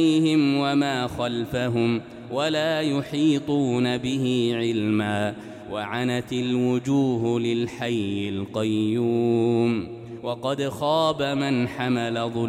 عليهم وما خلفهم ولا يحيطون به علما وعنت الوجوه للحي القيوم وقد خاب من حمل ظلما